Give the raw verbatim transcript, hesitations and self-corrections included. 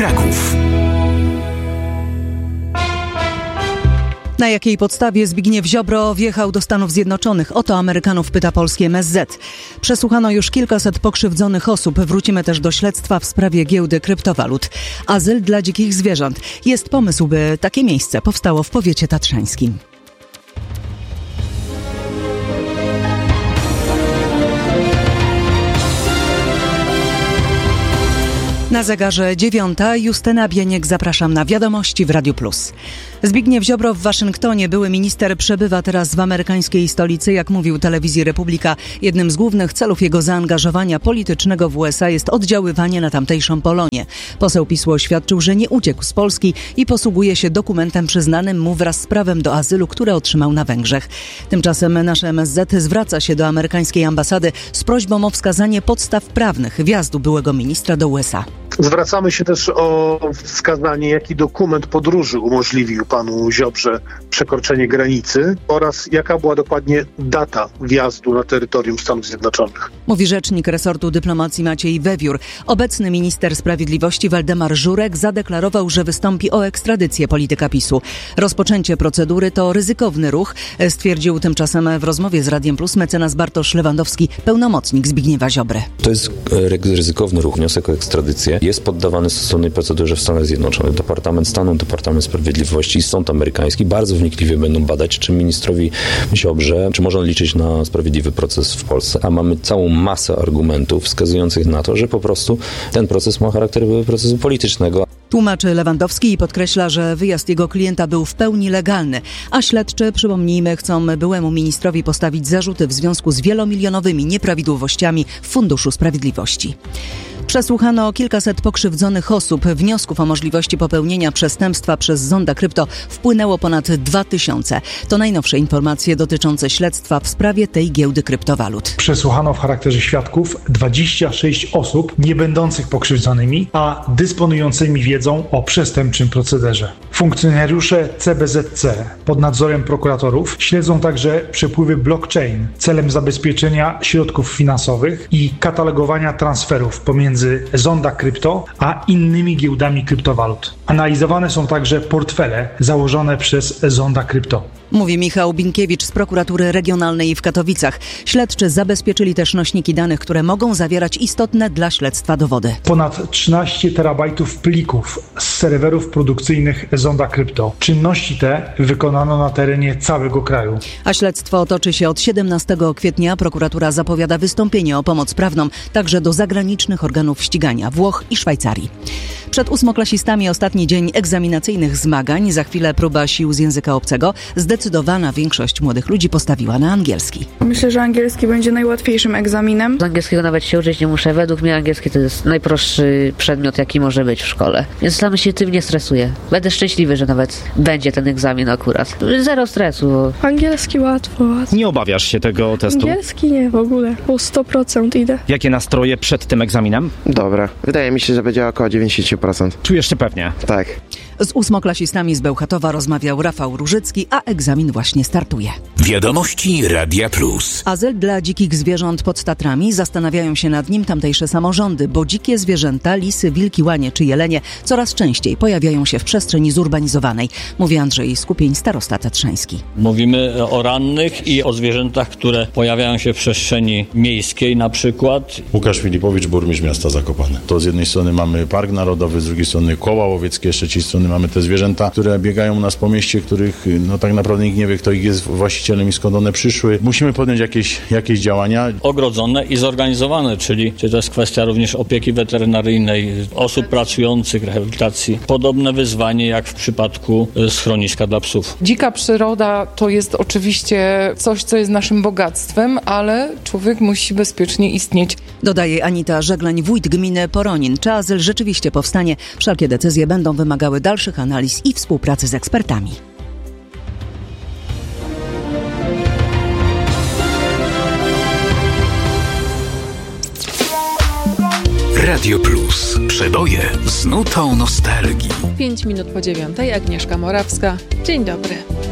Kraków. Na jakiej podstawie Zbigniew Ziobro wjechał do Stanów Zjednoczonych? O to Amerykanów pyta polski M S Z. Przesłuchano już kilkaset pokrzywdzonych osób. Wrócimy też do śledztwa w sprawie giełdy kryptowalut. Azyl dla dzikich zwierząt. Jest pomysł, by takie miejsce powstało w powiecie tatrzańskim. Na zegarze dziewiąta. Justyna Bieniek, zapraszam na Wiadomości w Radiu Plus. Zbigniew Ziobro w Waszyngtonie, były minister, przebywa teraz w amerykańskiej stolicy. Jak mówił telewizji Republika, jednym z głównych celów jego zaangażowania politycznego w U S A jest oddziaływanie na tamtejszą Polonię. Poseł PiS-u oświadczył, że nie uciekł z Polski i posługuje się dokumentem przyznanym mu wraz z prawem do azylu, które otrzymał na Węgrzech. Tymczasem nasz M S Z zwraca się do amerykańskiej ambasady z prośbą o wskazanie podstaw prawnych wjazdu byłego ministra do U S A. Zwracamy się też o wskazanie, jaki dokument podróży umożliwił panu Ziobrze przekroczenie granicy oraz jaka była dokładnie data wjazdu na terytorium Stanów Zjednoczonych. Mówi rzecznik resortu dyplomacji Maciej Wewiór. Obecny minister sprawiedliwości Waldemar Żurek zadeklarował, że wystąpi o ekstradycję polityka PiS-u. Rozpoczęcie procedury to ryzykowny ruch, stwierdził tymczasem w rozmowie z Radiem Plus mecenas Bartosz Lewandowski, pełnomocnik Zbigniewa Ziobry. To jest ryzykowny ruch. Wniosek o ekstradycję jest poddawany stosownej procedurze w Stanach Zjednoczonych. Departament Stanu, Departament Sprawiedliwości i Sąd Amerykański bardzo wnikliwie będą badać, czy ministrowi Ziobrze, czy można liczyć na sprawiedliwy proces w Polsce. A mamy całą masę argumentów wskazujących na to, że po prostu ten proces ma charakter procesu politycznego. Tłumaczy Lewandowski i podkreśla, że wyjazd jego klienta był w pełni legalny, a śledczy, przypomnijmy, chcą byłemu ministrowi postawić zarzuty w związku z wielomilionowymi nieprawidłowościami w Funduszu Sprawiedliwości. Przesłuchano kilkaset pokrzywdzonych osób. Wniosków o możliwości popełnienia przestępstwa przez zonda krypto wpłynęło ponad dwa tysiące. To najnowsze informacje dotyczące śledztwa w sprawie tej giełdy kryptowalut. Przesłuchano w charakterze świadków dwadzieścia sześć osób nie będących pokrzywdzonymi, a dysponującymi wiedzą o przestępczym procederze. Funkcjonariusze C B Z C pod nadzorem prokuratorów śledzą także przepływy blockchain celem zabezpieczenia środków finansowych i katalogowania transferów pomiędzy zonda krypto a innymi giełdami kryptowalut. Analizowane są także portfele założone przez zonda krypto. Mówi Michał Binkiewicz z prokuratury regionalnej w Katowicach. Śledczy zabezpieczyli też nośniki danych, które mogą zawierać istotne dla śledztwa dowody. Ponad trzynaście terabajtów plików z serwerów produkcyjnych zonda krypto. Czynności te wykonano na terenie całego kraju. A śledztwo toczy się od siedemnastego kwietnia. Prokuratura zapowiada wystąpienie o pomoc prawną także do zagranicznych organów ścigania Włoch i Szwajcarii. Przed ósmoklasistami ostatni dzień egzaminacyjnych zmagań. Za chwilę próba sił z języka obcego. Zdecydowana większość młodych ludzi postawiła na angielski. Myślę, że angielski będzie najłatwiejszym egzaminem. Z angielskiego nawet się uczyć nie muszę. Według mnie angielski to jest najprostszy przedmiot, jaki może być w szkole. Więc sam się tym nie stresuję. Będę szczęśliwy, że nawet będzie ten egzamin akurat. Zero stresu. Angielski łatwo, łatwo. Nie obawiasz się tego testu? Angielski nie, w ogóle. Po sto procent idę. Jakie nastroje przed tym egzaminem? Dobre. Wydaje mi się, że będzie około dziewięćdziesiąt procent. Czujesz się pewnie? Tak. Z ósmoklasistami z Bełchatowa rozmawiał Rafał Różycki, a egzamin właśnie startuje. Wiadomości Radia Plus. Azyl dla dzikich zwierząt pod Tatrami. Zastanawiają się nad nim tamtejsze samorządy, bo dzikie zwierzęta, lisy, wilki, łanie czy jelenie coraz częściej pojawiają się w przestrzeni zurbanizowanej. Mówi Andrzej Skupień, starosta tatrzański. Mówimy o rannych i o zwierzętach, które pojawiają się w przestrzeni miejskiej na przykład. Łukasz Filipowicz, burmistrz miasta Zakopane. To z jednej strony mamy Park Narodowy, z drugiej strony koła łowieckie, z trzeciej strony mamy te zwierzęta, które biegają u nas po mieście, których no tak naprawdę nikt nie wie, kto ich jest właścicielem i skąd one przyszły. Musimy podjąć jakieś, jakieś działania. Ogrodzone i zorganizowane, czyli, czyli to jest kwestia również opieki weterynaryjnej, osób pracujących, rehabilitacji. Podobne wyzwanie jak w przypadku schroniska dla psów. Dzika przyroda to jest oczywiście coś, co jest naszym bogactwem, ale człowiek musi bezpiecznie istnieć. Dodaje Anita Żegleń, wójt gminy Poronin. Czy azyl rzeczywiście powstanie? Wszelkie decyzje będą wymagały dalszych analiz i współpracy z ekspertami. Radio Plus. Przeboje z nutą nostalgii. Pięć minut po dziewiątej. Agnieszka Morawska. Dzień dobry.